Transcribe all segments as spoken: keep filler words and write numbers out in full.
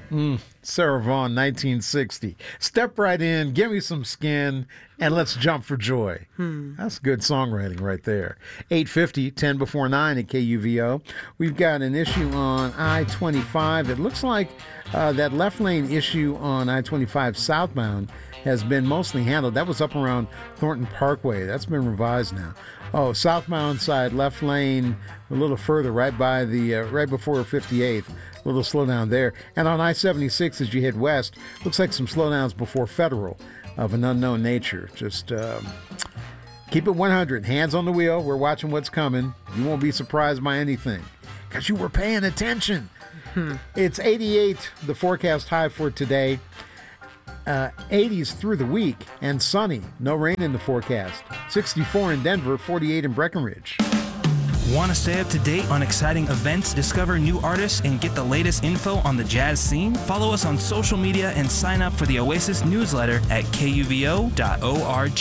Mm, Sarah Vaughan, nineteen sixty. Step right in, give me some skin, and let's jump for joy. Hmm. That's good songwriting right there. eight fifty, ten before nine at K U V O. We've got an issue on I twenty-five. It looks like uh, that left lane issue on I twenty-five southbound has been mostly handled. That was up around Thornton Parkway. That's been revised now. Oh, southbound side, left lane, a little further, right by the, uh, right before fifty-eighth. A little slowdown there. And on I seventy-six, as you head west, looks like some slowdowns before Federal of an unknown nature. Just um, keep it one hundred. Hands on the wheel. We're watching what's coming. You won't be surprised by anything because you were paying attention. Hmm. It's eighty-eight, the forecast high for today. Uh, eighties through the week and sunny. No rain in the forecast. sixty-four in Denver, forty-eight in Breckenridge. Want to stay up to date on exciting events, discover new artists, and get the latest info on the jazz scene? Follow us on social media and sign up for the Oasis newsletter at K U V O dot org.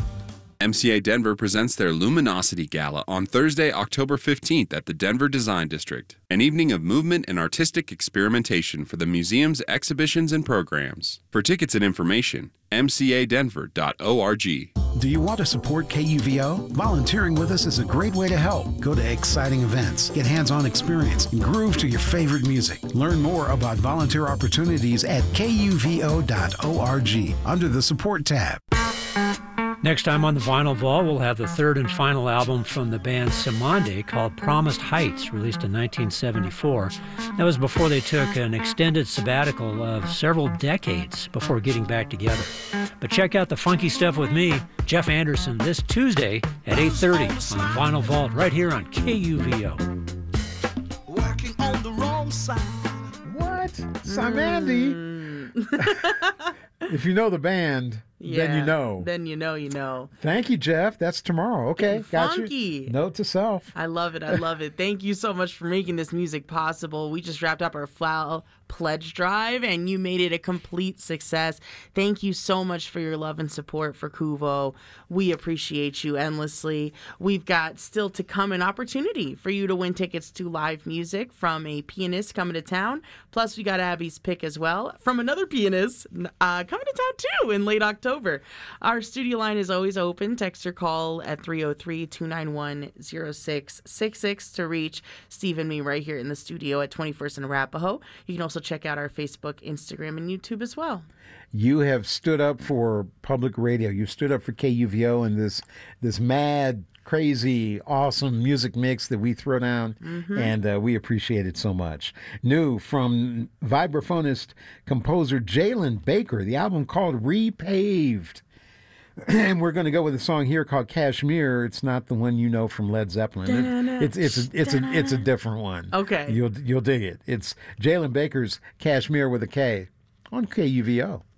M C A Denver presents their Luminosity Gala on Thursday, October fifteenth at the Denver Design District, an evening of movement and artistic experimentation for the museum's exhibitions and programs. For tickets and information, M C A Denver dot org. Do you want to support K U V O? Volunteering with us is a great way to help. Go to exciting events, get hands-on experience, and groove to your favorite music. Learn more about volunteer opportunities at K U V O dot org under the Support tab. Next time on the Vinyl Vault, we'll have the third and final album from the band Simande called Promised Heights, released in nineteen seventy-four. That was before they took an extended sabbatical of several decades before getting back together. But check out the funky stuff with me, Jeff Anderson, this Tuesday at eight thirty on the Vinyl Vault right here on K U V O. Working on the wrong side. What? Simande? Mm. If you know the band, yeah, then you know. Then you know, you know. Thank you, Jeff. That's tomorrow. Okay, Getting got funky. you. Note to self. I love it. I love it. Thank you so much for making this music possible. We just wrapped up our Flower Pledge Drive, and you made it a complete success. Thank you so much for your love and support for Kuvo. We appreciate you endlessly. We've got still to come an opportunity for you to win tickets to live music from a pianist coming to town. Plus, we got Abby's pick as well from another pianist uh, coming to town too in late October. Our studio line is always open. Text or call at three oh three, two nine one, oh six six six to reach Steve and me right here in the studio at twenty-first and Arapahoe. You can also check out our Facebook, Instagram, and YouTube as well. You have stood up for public radio. You stood up for K U V O and this this mad, crazy, awesome music mix that we throw down, mm-hmm. and uh, we appreciate it so much. New from vibraphonist composer Jalen Baker, the album called Repaved. And we're going to go with a song here called Kashmir. It's not the one you know from Led Zeppelin. It, it's it's a, it's a it's a different one. Okay, you'll you'll dig it. It's Jalen Baker's Kashmir with a K on K U V O.